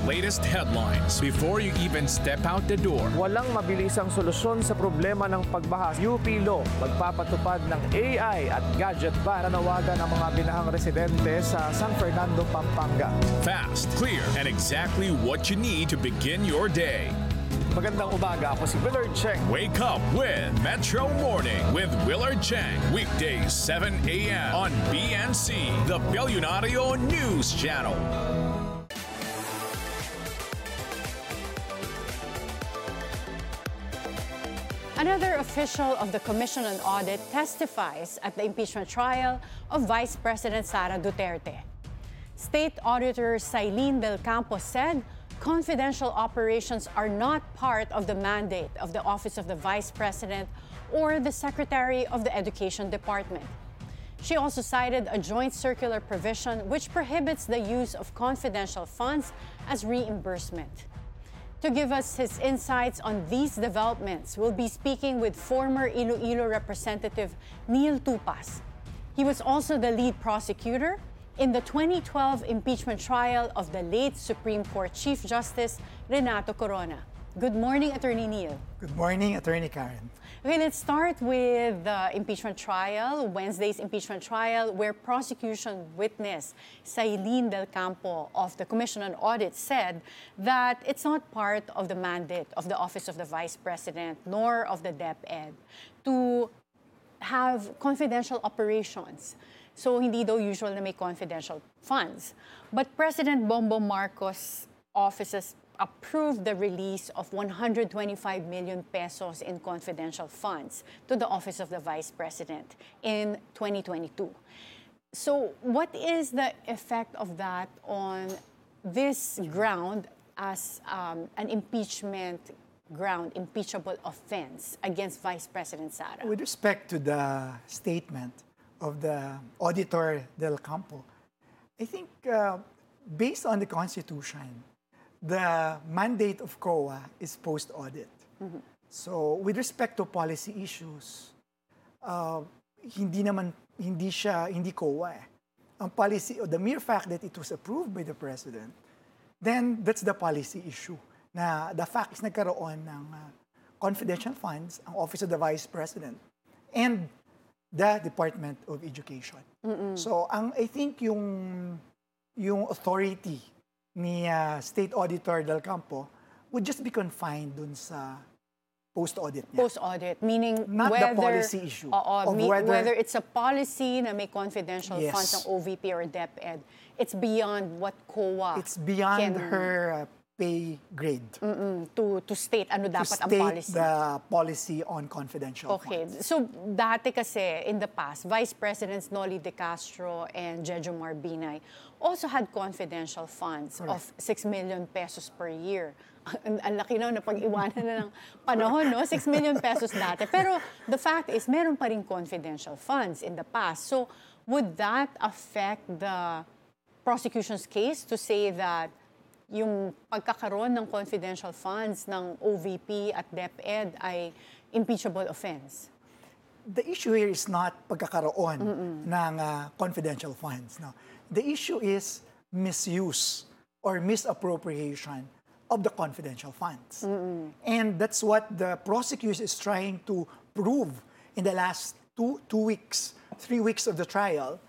latest headlines before you even step out the door. Walang mabilisang solusyon sa problema ng pagbaha. UP Law magpapatupad ng AI at gadget ban na nawagan ang mga binahang residente sa San Fernando, Pampanga. Fast, clear, and exactly what you need to begin your day. Magandang umaga, ako si Willard Cheng. Wake up with Metro Morning with Willard Cheng. Weekdays 7 a.m. on BNC, the Billionario News Channel. Another official of the Commission on Audit testifies at the impeachment trial of Vice President Sara Duterte. State Auditor Sailin Del Campo said confidential operations are not part of the mandate of the Office of the Vice President or the Secretary of the Education Department. She also cited a joint circular provision which prohibits the use of confidential funds as reimbursement. To give us his insights on these developments, we'll be speaking with former Iloilo Representative Neil Tupas. He was also the lead prosecutor in the 2012 impeachment trial of the late Supreme Court Chief Justice Renato Corona. Good morning, Attorney Neil. Good morning, Attorney Karen. Okay, let's start with the impeachment trial, Wednesday's impeachment trial, where prosecution witness Sailin Del Campo of the Commission on Audit said that it's not part of the mandate of the Office of the Vice President nor of the DepEd to have confidential operations. So hindi daw usual na may confidential funds. But President Bongbong Marcos' offices approved the release of 125 million pesos in confidential funds to the Office of the Vice President in 2022. So what is the effect of that on this ground as an impeachment ground, impeachable offense against Vice President Sara? With respect to the statement of the Auditor Del Campo, I think based on the Constitution, the mandate of COA is post-audit. Mm-hmm. So with respect to policy issues, hindi COA eh. Ang policy, or the mere fact that it was approved by the President, then that's the policy issue. Na the fact is nagkaroon ng confidential funds ang Office of the Vice President and the Department of Education. Mm-mm. So I think yung authority ni State Auditor Del Campo would just be confined dun sa post-audit niya. Post-audit, meaning not whether, the policy issue. Of whether it's a policy na may confidential yes. funds ng OVP or DepEd, it's beyond what COA It's beyond her pay grade. To state ano dapat ang policy. To state the policy on confidential funds. So dati kasi in the past, Vice Presidents Noli De Castro and Jejomar Binay also had confidential funds of 6 million pesos per year. Ang laki na pag-iwanan na ng panahon, no? 6 million pesos dati. Pero the fact is, meron pa rin confidential funds in the past. So would that affect the prosecution's case to say that yung pagkakaroon ng confidential funds ng OVP at DepEd ay impeachable offense? The issue here is not pagkakaroon ng confidential funds. No. The issue is misuse or misappropriation of the confidential funds. And that's what the prosecution is trying to prove in the last 3 weeks of the trial